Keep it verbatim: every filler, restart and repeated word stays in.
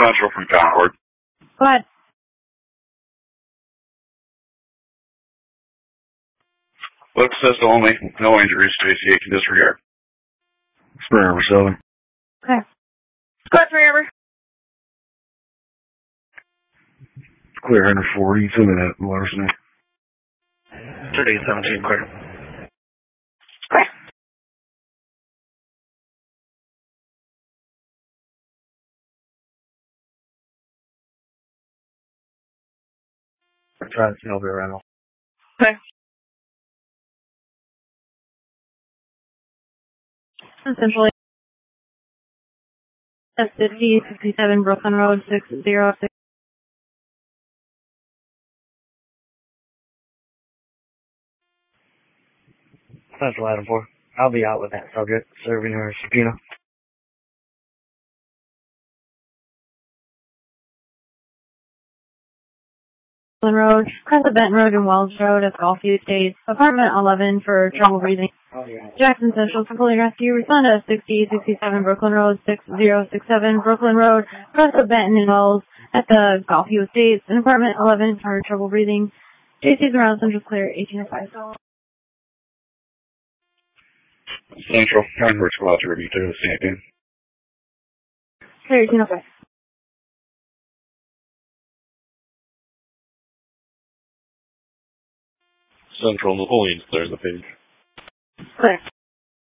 Central from Concord. Go ahead. Look assist only. No injuries. Stacy eight can disregard. Spring River Southern. Okay. Go ahead, Spring River. Clear one forty. Send me that water snake. thirty-eight seventeen, clear. Okay. Try to Sylvia Reynolds. Okay. Essentially, S fifty, fifty-seven Brooklyn Road, six zero six. Central item four. I'll be out with that subject, serving her a subpoena. Brooklyn Road, Crescent Benton Road and Wells Road at Gulfview Estates, apartment eleven for trouble breathing. Jackson Central for Fully Rescue. Respond to sixty, sixty-seven Brooklyn Road, six zero six seven Brooklyn Road, Crescent Benton and Wells at the Gulfview Estates, and apartment eleven for trouble breathing. J C's around Central Clear, eighteen oh five. Central. Concord Squad to review to the same. Clear, eighteen oh five. Central Napoleon clears the page. Clear.